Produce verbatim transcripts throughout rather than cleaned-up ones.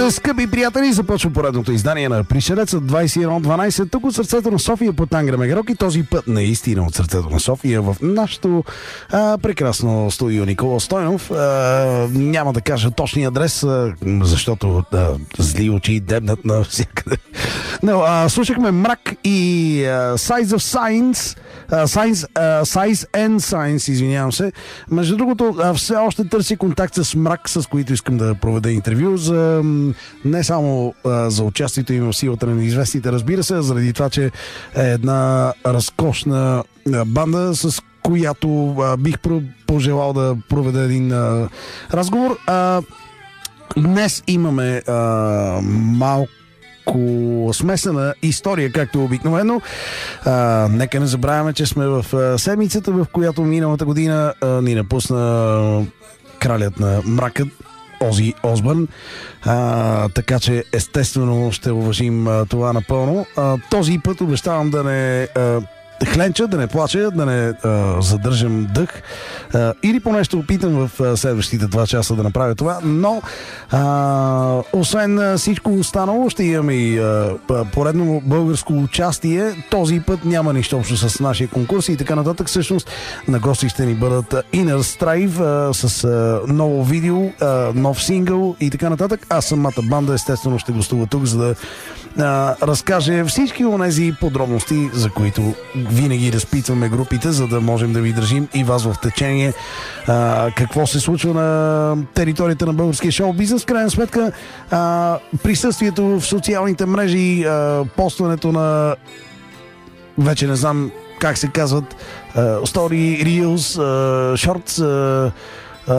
Здравейте, скъпи приятели! Започва поредното издание на Пришелеца двайсет и едно дванайсет, тук от сърцето на София по Тангра Мегерок, и този път наистина от сърцето на София в нашото а, прекрасно студио Никола Стойнов. А, няма да кажа точния адрес, а, защото а, зли очи дебнат навсякъде. Но, а, слушахме Мрак и а, Size of Science, а, Science, а, Size and Science, извинявам се. Между другото, а, все още търси контакт с Мрак, с които искам да проведа интервю за не само а, за участието им в Силата на неизвестните, разбира се, заради това, че е една разкошна а, банда, с която а, бих пожелал да проведа един а, разговор. А, днес имаме а, малко смесена история, както обикновено. А, нека не забравяме, че сме в а, седмицата, в която миналата година а, ни напусна кралят на мракът Ози Осбърн. А, така че естествено ще уважим а, това напълно. А, този път обещавам да не а, хленча, да не плача, да не а, задържам дъх, а, или поне ще опитам в а, следващите два часа да направя това, но а, освен а, всичко останало, ще имаме и а, поредно българско участие. Този път няма нищо общо с нашия конкурс и така нататък. Всъщност на гости ще ни бъдат Inner Strive а, с а, ново видео, а, нов сингъл и така нататък. А самата банда естествено ще гостува тук, за да а, разкаже всички онези подробности, за които винаги разпитваме групите, за да можем да ви държим и вас в течение а, какво се случва на територията на българския шоу-бизнес. В крайна сметка а, присъствието в социалните мрежи, а, постването на вече не знам как се казват, а, story, reels, а, shorts, а, а,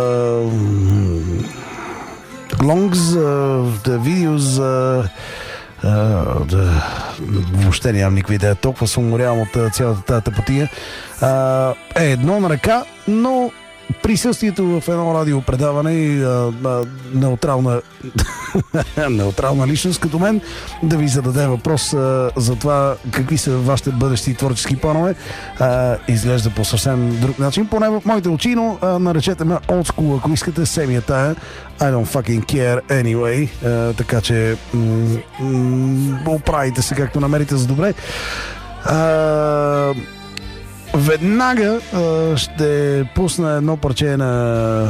longs, а, видеos, а, Uh, да, въобще нямам никаква идея. Толкова съм уморявам от цялата тази тъпотия. Uh, е едно на ръка, но присъствието в едно радиопредаване и uh, uh, неутрална неутрална личност като мен да ви зададе въпрос uh, за това какви са вашите бъдещи творчески планове, uh, изглежда по съвсем друг начин, поне в моите очи, но uh, наречете ме old school, ако искате, семия тая. I don't fucking care anyway. Uh, така че м- м- оправите се както намерите за добре. Uh, веднага uh, ще пусна едно парче на...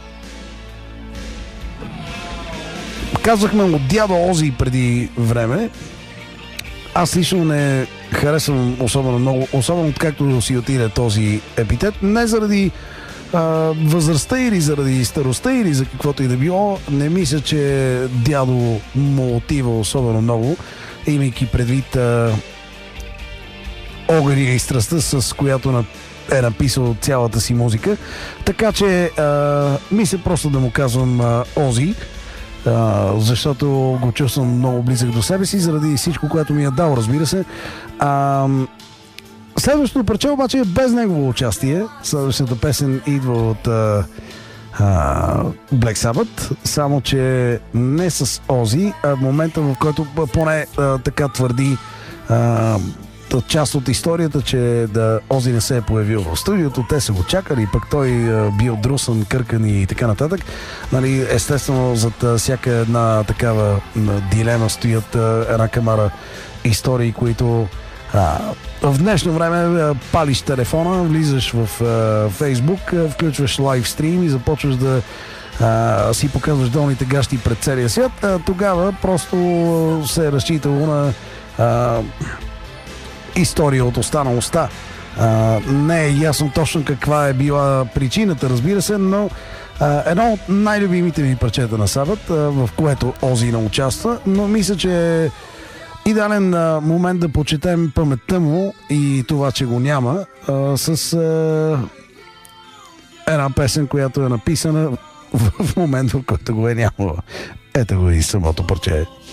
Казахме от дядо Ози преди време. Аз лично не харесвам особено много, особено откакто си отиде този епитет. Не заради Uh, възрастта или заради старостта или за каквото и да било, не мисля, че дядо му отива особено много, имайки предвид uh, огъня и страстта, с която е написал цялата си музика. Така че uh, мисля просто да му казвам uh, Ози, uh, защото го чувствам много близък до себе си, заради всичко, което ми е дал, разбира се. Uh, Следващото парче обаче е без негово участие. Следващата песен идва от а, а, Black Sabbath, само че не с Ози, а в момента, в който поне а, така твърди а, част от историята, че да Ози не се е появил в студиото, те са го чакали, пък той а, бил друсан, къркан и така нататък. Нали, естествено, зад а, всяка една такава а, дилема стоят а, една камара истории, които А, в днешно време а, палиш телефона, влизаш в а, Фейсбук, а, включваш лайвстрим и започваш да а, си показваш долните гащи пред целия свят. А, тогава просто се е разчитало на а, история от уста на уста. А, не е ясно точно каква е била причината, разбира се, но а, едно от най-любимите ми парчета на Сабът, в което Ози не участва, но мисля, че идеален а, момент да почетем паметта му и това, че го няма, а, с а, една песен, която е написана в, в момент, в който го е нямало. Ето го и самото парче.